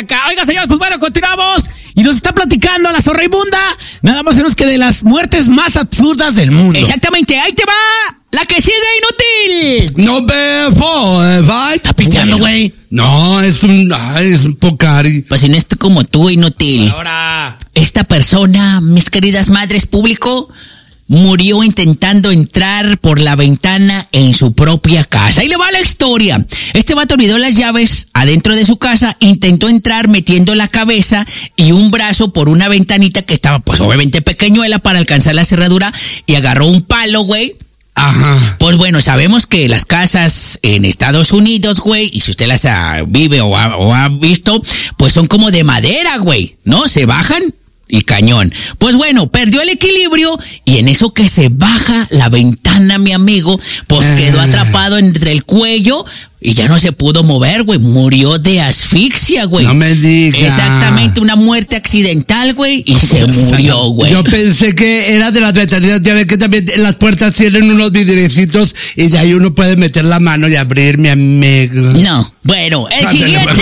acá. Oiga, señores, pues bueno, continuamos. Y nos está platicando la zorraibunda, nada más menos que de las muertes más absurdas del mundo. Exactamente, ahí te va la que sigue, inútil. No me ¿Está pisteando, güey? No, es un Pocari. Pues en esto como tú, inútil. Ahora. Esta persona, mis queridas madres, público, murió intentando entrar por la ventana en su propia casa. Ahí le va la historia. Este vato olvidó las llaves adentro de su casa, intentó entrar metiendo la cabeza y un brazo por una ventanita que estaba pues obviamente pequeñuela para alcanzar la cerradura y agarró un palo, güey. Ajá. Pues bueno, sabemos que las casas en Estados Unidos, güey, y si usted las vive o ha visto, pues son como de madera, güey, ¿no? Se bajan y cañón. Pues bueno, perdió el equilibrio y en eso que se baja la ventana, mi amigo, pues quedó atrapado entre el cuello y ya no se pudo mover, güey. Murió de asfixia, güey. No me digas. Exactamente, una muerte accidental, güey, y se murió, güey. Yo pensé que era de las ventanillas. Ya ves que también las puertas tienen unos vidriecitos y de ahí uno puede meter la mano y abrir, mi amigo. No, bueno, el siguiente.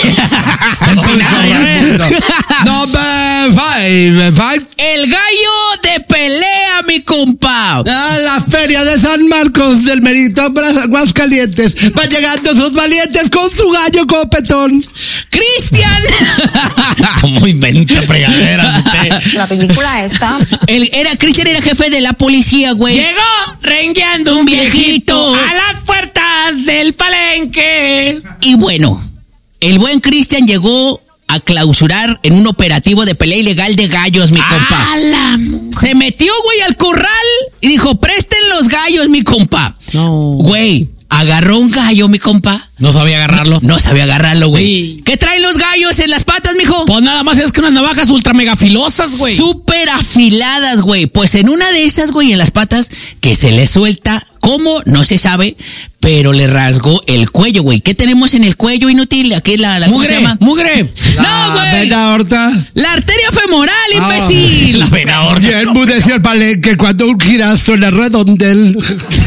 Number five. El gallo de pelea, mi compa. La feria de San Marcos del Merito, Aguascalientes. Van llegando sus valientes con su gallo copetón. ¡Cristian! ¿Cómo inventa fregaderas usted? La película esta. Cristian era jefe de la policía, güey. Llegó rengueando un viejito a las puertas del palenque. Y bueno, el buen Cristian llegó a clausurar en un operativo de pelea ilegal de gallos, mi compa. Se metió, güey, al corral y dijo, presten los gallos, mi compa. No. Güey, agarró un gallo, mi compa. No sabía agarrarlo. No sabía agarrarlo, güey. Sí. ¿Qué traen los gallos en las patas, mijo? Pues nada más es que unas navajas ultra mega filosas, güey. Súper afiladas, güey. Pues en una de esas, güey, en las patas, que se le suelta, ¿cómo? No se sabe, pero le rasgó el cuello, güey. ¿Qué tenemos en el cuello, inútil? Aquí ¿cómo se llama? Mugre. No, güey. Vena aorta. La arteria femoral, imbécil. La vena aorta. Y él decía el palenque cuando un girazo le redondel.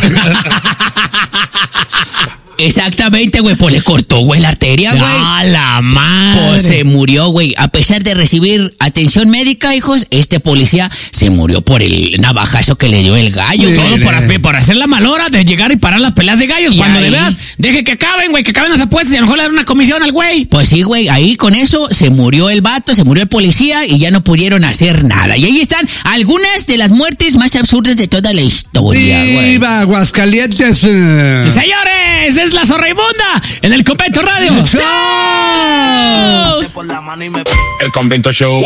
Exactamente, güey, pues le cortó, güey, la arteria, güey. ¡A la madre! Pues se murió, güey. A pesar de recibir atención médica, hijos, este policía se murió por el navajazo que le dio el gallo. Sí, Todo por hacer la malhora de llegar y parar las peleas de gallos. Y Cuando ahí- de veras, deje que acaben, güey, que acaben las apuestas y a lo mejor le dan una comisión al güey. Pues sí, güey, ahí con eso se murió el vato, se murió el policía y ya no pudieron hacer nada. Y ahí están algunas de las muertes más absurdas de toda la historia, güey. ¡Viva Aguascalientes! Señores, es la zorraibunda en el Convento Radio. El Convento Show.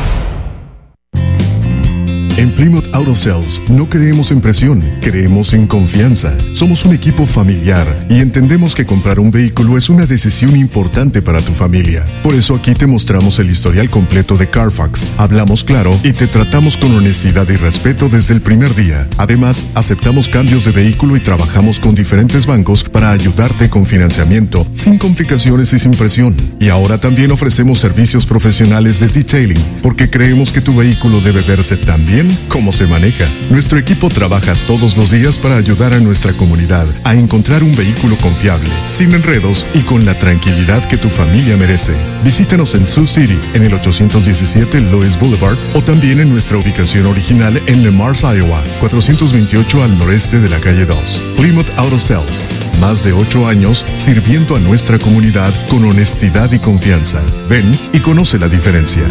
En Plymouth Auto Sales no creemos en presión, creemos en confianza. Somos un equipo familiar y entendemos que comprar un vehículo es una decisión importante para tu familia. Por eso aquí te mostramos el historial completo de Carfax, hablamos claro y te tratamos con honestidad y respeto desde el primer día. Además, aceptamos cambios de vehículo y trabajamos con diferentes bancos para ayudarte con financiamiento, sin complicaciones y sin presión. Y ahora también ofrecemos servicios profesionales de detailing, porque creemos que tu vehículo debe verse tan bien como se maneja. Nuestro equipo trabaja todos los días para ayudar a nuestra comunidad a encontrar un vehículo confiable, sin enredos y con la tranquilidad que tu familia merece. Visítanos en Sioux City, en el 817 Lois Boulevard, o también en nuestra ubicación original en Le Mars, Iowa, 428 al noreste de la calle 2. Plymouth Auto Sales, más de 8 años sirviendo a nuestra comunidad con honestidad y confianza. Ven y conoce la diferencia.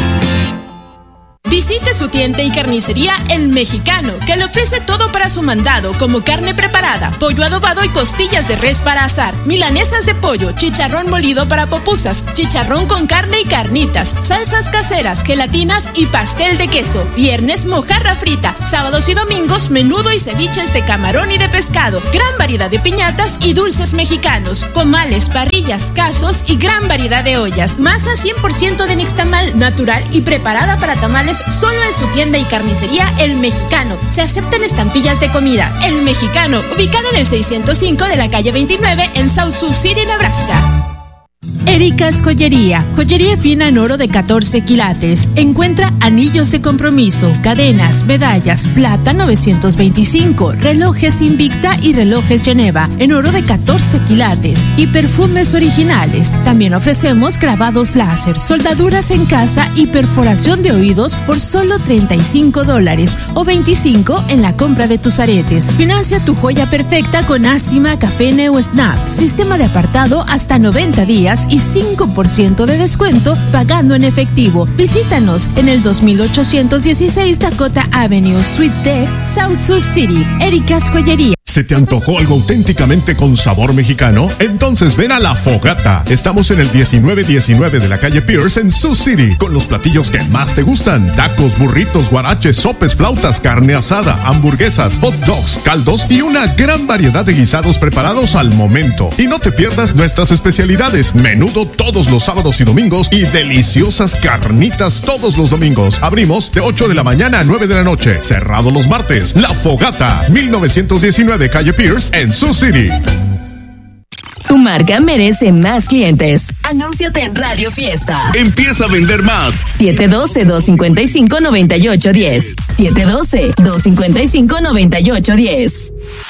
Visite su tienda y carnicería El Mexicano, que le ofrece todo para su mandado, como carne preparada, pollo adobado y costillas de res para asar, milanesas de pollo, chicharrón molido para pupusas, chicharrón con carne y carnitas, salsas caseras, gelatinas y pastel de queso. Viernes, mojarra frita. Sábados y domingos, menudo y ceviches de camarón y de pescado. Gran variedad de piñatas y dulces mexicanos, comales, parrillas, casos y gran variedad de ollas. Masa 100% de nixtamal, natural y preparada para tamales, solo en su tienda y carnicería El Mexicano. Se aceptan estampillas de comida. El Mexicano, ubicado en el 605 de la calle 29 en South Sioux City, Nebraska. Erika's Joyería, joyería fina en oro de 14 quilates. Encuentra anillos de compromiso, cadenas, medallas, plata 925, relojes Invicta y relojes Geneva en oro de 14 quilates y perfumes originales. También ofrecemos grabados láser, soldaduras en casa y perforación de oídos por solo $35 o 25 en la compra de tus aretes. Financia tu joya perfecta con Acima, Café o Snap. Sistema de apartado hasta 90 días y 5% de descuento pagando en efectivo. Visítanos en el 2816 Dakota Avenue, Suite D, South Sioux City. Erika's Joyería. ¿Se te antojó algo auténticamente con sabor mexicano? Entonces ven a La Fogata. Estamos en el 1919 de la calle Pierce en Sioux City, con los platillos que más te gustan: tacos, burritos, guaraches, sopes, flautas, carne asada, hamburguesas, hot dogs, caldos y una gran variedad de guisados preparados al momento. Y no te pierdas nuestras especialidades: menudo todos los sábados y domingos y deliciosas carnitas todos los domingos. Abrimos de 8 de la mañana a 9 de la noche, cerrado los martes. La Fogata, 1919 calle Pierce en Sioux City. Tu marca merece más clientes. Anúnciate en Radio Fiesta. Empieza a vender más. 712-255-9810. 712-255-9810.